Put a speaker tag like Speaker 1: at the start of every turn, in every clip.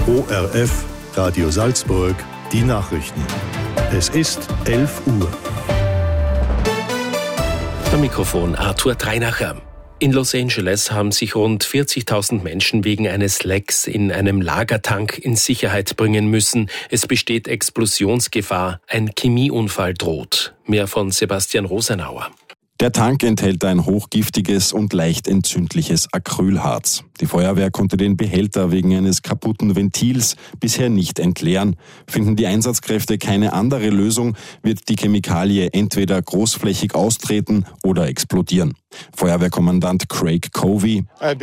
Speaker 1: ORF, Radio Salzburg, die Nachrichten. Es ist 11 Uhr.
Speaker 2: Am Mikrofon Arthur Dreinacher. In Los Angeles haben sich rund 40.000 Menschen wegen eines Lecks in einem Lagertank in Sicherheit bringen müssen. Es besteht Explosionsgefahr. Ein Chemieunfall droht. Mehr von Sebastian Rosenauer.
Speaker 3: Der Tank enthält ein hochgiftiges und leicht entzündliches Acrylharz. Die Feuerwehr konnte den Behälter wegen eines kaputten Ventils bisher nicht entleeren. Finden die Einsatzkräfte keine andere Lösung, wird die Chemikalie entweder großflächig austreten oder explodieren. Feuerwehrkommandant Craig Covey: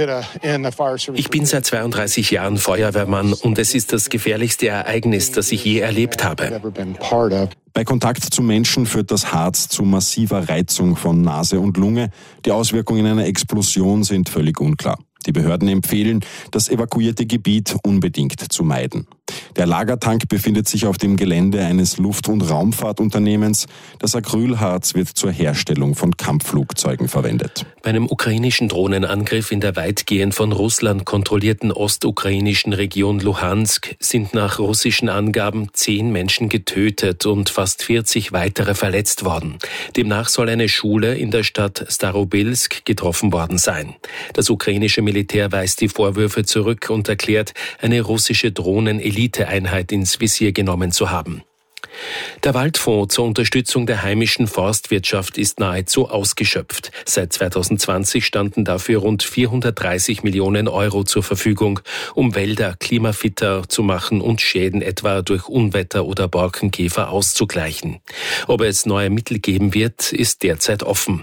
Speaker 2: Ich bin seit 32 Jahren Feuerwehrmann und es ist das gefährlichste Ereignis, das ich je erlebt habe.
Speaker 3: Bei Kontakt zu Menschen führt das Harz zu massiver Reizung von Nase und Lunge. Die Auswirkungen einer Explosion sind völlig unklar. Die Behörden empfehlen, das evakuierte Gebiet unbedingt zu meiden. Der Lagertank befindet sich auf dem Gelände eines Luft- und Raumfahrtunternehmens. Das Acrylharz wird zur Herstellung von Kampfflugzeugen verwendet.
Speaker 2: Bei einem ukrainischen Drohnenangriff in der weitgehend von Russland kontrollierten ostukrainischen Region Luhansk sind nach russischen Angaben 10 Menschen getötet und fast 40 weitere verletzt worden. Demnach soll eine Schule in der Stadt Starobilsk getroffen worden sein. Das ukrainische Militär weist die Vorwürfe zurück und erklärt, eine russische Drohnen-Eliteeinheit ins Visier genommen zu haben. Der Waldfonds zur Unterstützung der heimischen Forstwirtschaft ist nahezu ausgeschöpft. Seit 2020 standen dafür rund 430 Millionen Euro zur Verfügung, um Wälder klimafitter zu machen und Schäden etwa durch Unwetter oder Borkenkäfer auszugleichen. Ob es neue Mittel geben wird, ist derzeit offen.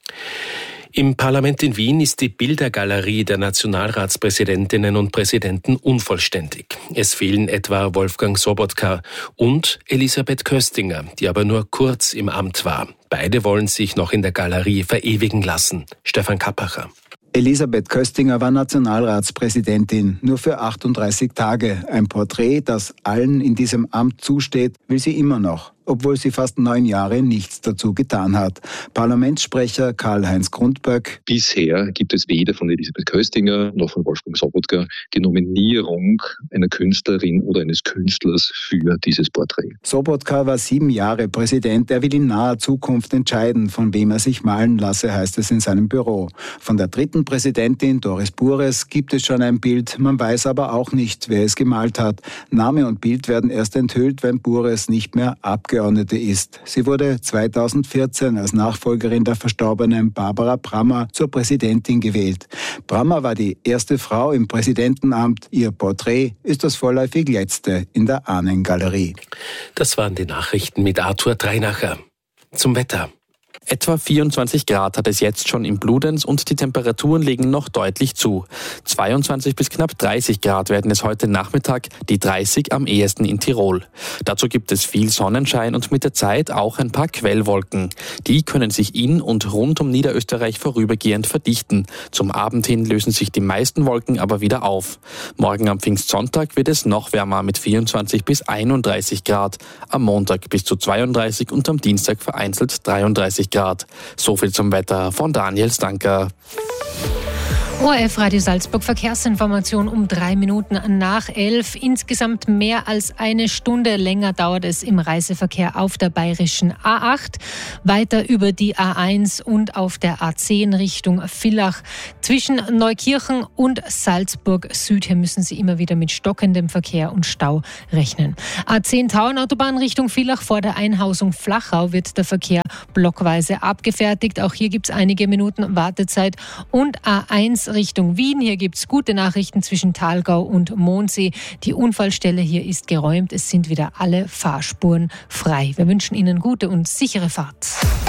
Speaker 2: Im Parlament in Wien ist die Bildergalerie der Nationalratspräsidentinnen und Präsidenten unvollständig. Es fehlen etwa Wolfgang Sobotka und Elisabeth Köstinger, die aber nur kurz im Amt war. Beide wollen sich noch in der Galerie verewigen lassen. Stefan Kappacher.
Speaker 4: Elisabeth Köstinger war Nationalratspräsidentin, nur für 38 Tage. Ein Porträt, das allen in diesem Amt zusteht, will sie immer noch, obwohl sie fast 9 Jahre nichts dazu getan hat. Parlamentssprecher Karl-Heinz Grundböck:
Speaker 5: Bisher gibt es weder von Elisabeth Köstinger noch von Wolfgang Sobotka die Nominierung einer Künstlerin oder eines Künstlers für dieses Porträt.
Speaker 4: Sobotka war 7 Jahre Präsident. Er will in naher Zukunft entscheiden, von wem er sich malen lasse, heißt es in seinem Büro. Von der dritten Präsidentin, Doris Bures, gibt es schon ein Bild. Man weiß aber auch nicht, wer es gemalt hat. Name und Bild werden erst enthüllt, wenn Bures nicht mehr Abgeordnete ist. Sie wurde 2014 als Nachfolgerin der verstorbenen Barbara Brammer zur Präsidentin gewählt. Brammer war die erste Frau im Präsidentenamt. Ihr Porträt ist das vorläufig letzte in der Ahnengalerie.
Speaker 2: Das waren die Nachrichten mit Arthur Dreinacher. Zum Wetter.
Speaker 6: Etwa 24 Grad hat es jetzt schon in Bludenz und die Temperaturen legen noch deutlich zu. 22 bis knapp 30 Grad werden es heute Nachmittag, die 30 am ehesten in Tirol. Dazu gibt es viel Sonnenschein und mit der Zeit auch ein paar Quellwolken. Die können sich in und rund um Niederösterreich vorübergehend verdichten. Zum Abend hin lösen sich die meisten Wolken aber wieder auf. Morgen am Pfingstsonntag wird es noch wärmer mit 24 bis 31 Grad. Am Montag bis zu 32 und am Dienstag vereinzelt 33 Grad. So viel zum Wetter von Daniel Stanker.
Speaker 7: ORF Radio Salzburg Verkehrsinformation um 3 Minuten nach 11. Insgesamt mehr als eine Stunde länger dauert es im Reiseverkehr auf der bayerischen A8, weiter über die A1 und auf der A10 Richtung Villach. Zwischen Neukirchen und Salzburg Süd, hier müssen Sie immer wieder mit stockendem Verkehr und Stau rechnen. A10 Tauernautobahn Richtung Villach, vor der Einhausung Flachau wird der Verkehr blockweise abgefertigt. Auch hier gibt es einige Minuten Wartezeit. Und A1 Richtung Wien. Hier gibt es gute Nachrichten zwischen Thalgau und Mondsee. Die Unfallstelle hier ist geräumt. Es sind wieder alle Fahrspuren frei. Wir wünschen Ihnen gute und sichere Fahrt.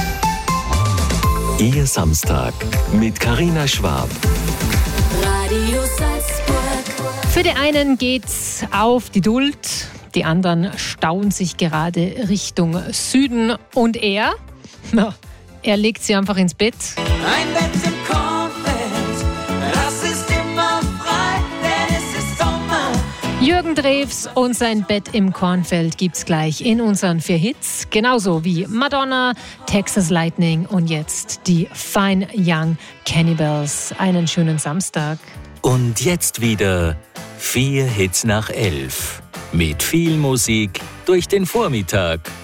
Speaker 8: Ihr Samstag mit Carina Schwab.
Speaker 7: Radio Salzburg. Für die einen geht's auf die Duld. Die anderen stauen sich gerade Richtung Süden. Und er legt sie einfach ins Bett.
Speaker 9: Ein Bett im Kornfeld, das ist immer frei, denn es ist Sommer.
Speaker 7: Jürgen Drews und sein Bett im Kornfeld gibt's gleich in unseren 4 Hits. Genauso wie Madonna, Texas Lightning und jetzt die Fine Young Cannibals. Einen schönen Samstag.
Speaker 8: Und jetzt wieder 4 Hits nach 11. Mit viel Musik durch den Vormittag.